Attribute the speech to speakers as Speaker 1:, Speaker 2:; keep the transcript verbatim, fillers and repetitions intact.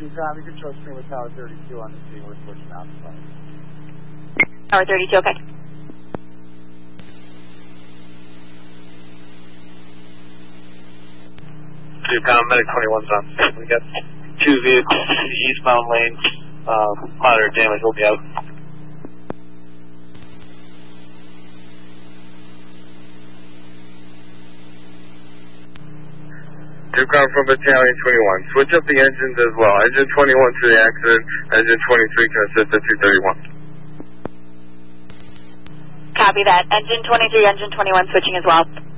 Speaker 1: thirty-two, copy. Control screen with Tower thirty-two on the scene. We're switching out the flight.
Speaker 2: Tower thirty-two, okay.
Speaker 3: Two pound medic twenty-one's on. We got two vehicles in the eastbound lane. Uh, moderate damage will be out.
Speaker 4: Two come from Battalion twenty-one. Switch up the engines as well. Engine twenty-one to the accident. Engine twenty-three can assist at two thirty-one.
Speaker 2: Copy that. Engine twenty-three, engine twenty-one switching as well.